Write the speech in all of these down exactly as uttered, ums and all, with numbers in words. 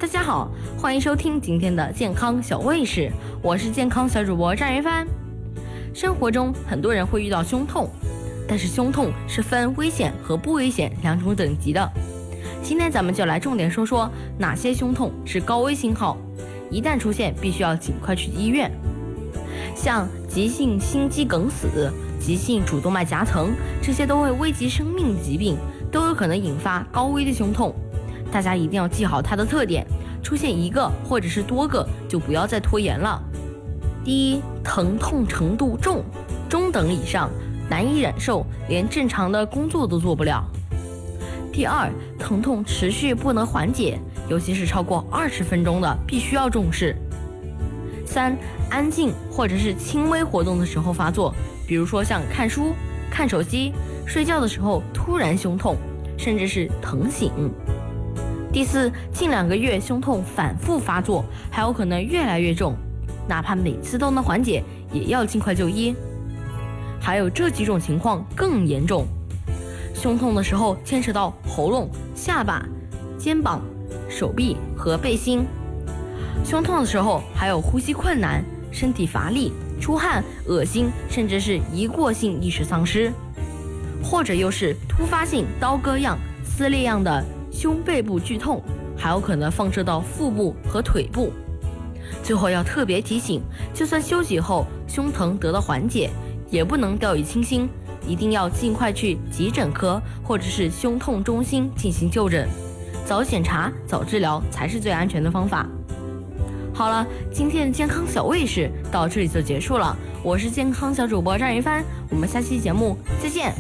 家好，欢迎收听今天的健康小卫士，我是健康小主播张云帆。生活中很多人会遇到胸痛，但是胸痛是分危险和不危险两种等级的。今天咱们就来重点说说哪些胸痛是高危信号，一旦出现必须要尽快去医院。像急性心肌梗死、急性主动脉夹层，这些都会危及生命的疾病，都有可能引发高危的胸痛。大家一定要记好它的特点，出现一个或者是多个就不要再拖延了。第一，疼痛程度重，中等以上，难以忍受，连正常的工作都做不了。第二，疼痛持续不能缓解，尤其是超过二十分钟的，必须要重视。三，安静或者是轻微活动的时候发作，比如说像看书、看手机、睡觉的时候突然胸痛，甚至是疼醒。第四，近两个月胸痛反复发作，还有可能越来越重，哪怕每次都能缓解，也要尽快就医。还有这几种情况更严重，胸痛的时候牵扯到喉咙、下巴、肩膀、手臂和背心。胸痛的时候还有呼吸困难、身体乏力、出汗、恶心，甚至是一过性意识丧失，或者又是突发性刀割样、撕裂样的胸背部剧痛，还有可能放射到腹部和腿部。最后要特别提醒，就算休息后胸疼得到缓解，也不能掉以轻心，一定要尽快去急诊科或者是胸痛中心进行就诊，早检查早治疗才是最安全的方法。好了，今天的健康小卫士到这里就结束了，我是健康小主播张云帆，我们下期节目再见。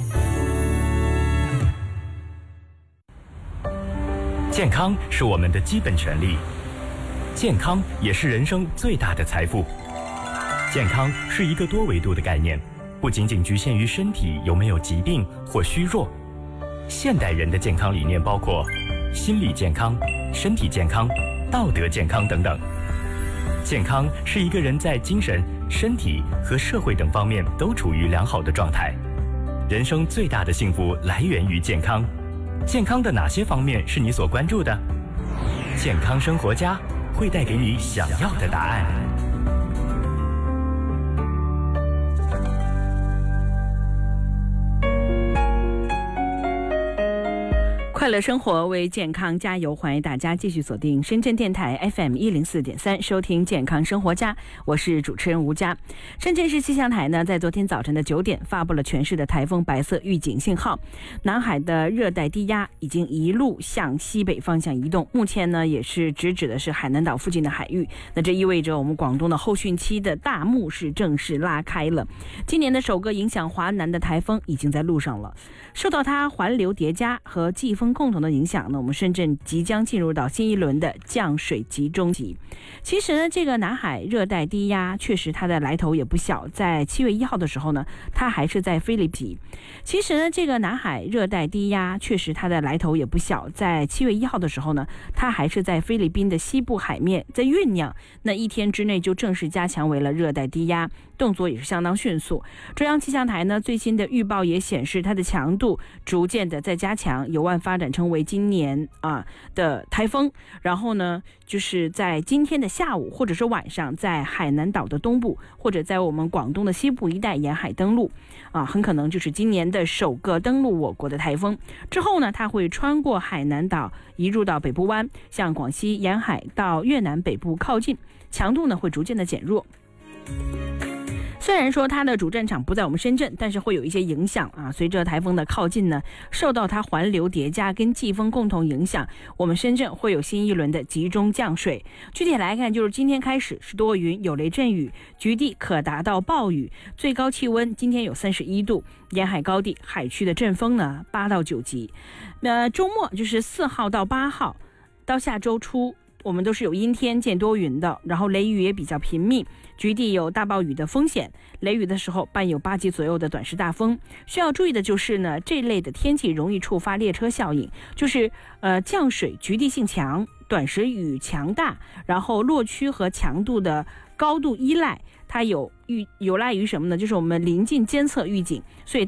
健康是我们的基本权利，健康也是人生最大的财富。健康是一个多维度的概念，不仅仅局限于身体有没有疾病或虚弱。现代人的健康理念包括心理健康、身体健康、道德健康等等。健康是一个人在精神、身体和社会等方面都处于良好的状态。人生最大的幸福来源于健康。健康的哪些方面是你所关注的？健康生活家会带给你想要的答案。 快乐生活为健康加油，欢迎大家继续锁定深圳电台 F M 一零四点三，收听健康生活家，我是主持人吴佳。深圳市气象台呢，在昨天早晨的九点发布了全市的台风白色预警信号，南海的热带低压已经一路向西北方向移动，目前呢也是直指的是海南岛附近的海域。那这意味着我们广东的后汛期的大幕是正式拉开了。今年的首个影响华南的台风已经在路上了，受到它环流叠加和季风共同的影响呢，我们深圳即将进入到新一轮的降水集中期。其实呢，这个南海热带低压确实它的来头也不小，在七月一号的时候呢，它还是在菲律宾。其实呢，这个南海热带低压确实它的来头也不小，在七月一号的时候呢，它还是在菲律宾的西部海面在酝酿，那一天之内就正式加强为了热带低压，动作也是相当迅速。中央气象台呢最新的预报也显示，它的强度逐渐的在加强，有望发展成为今年啊的台风。然后呢，就是在今天的下午或者是晚上，在海南岛的东部或者在我们广东的西部一带沿海登陆啊，很可能就是今年的首个登陆我国的台风。之后呢，它会穿过海南岛移入到北部湾，向广西沿海到越南北部靠近，强度呢会逐渐的减弱。虽然说它的主战场不在我们深圳，但是会有一些影响啊。随着台风的靠近呢，受到它环流叠加跟季风共同影响，我们深圳会有新一轮的集中降水。具体来看，就是今天开始是多云有雷阵雨，局地可达到暴雨，最高气温今天有三十一度，沿海高地海区的阵风呢八到九级。那周末就是四号到八号到下周初，我们都是有阴天见多云的，然后雷雨也比较频密，局地有大暴雨的风险。雷雨的时候伴有八级左右的短时大风。需要注意的就是呢，这类的天气容易触发列车效应，就是呃降水局地性强，短时雨强大，然后落区和强度的高度依赖，它有预有赖于什么呢？就是我们临近监测预警，所以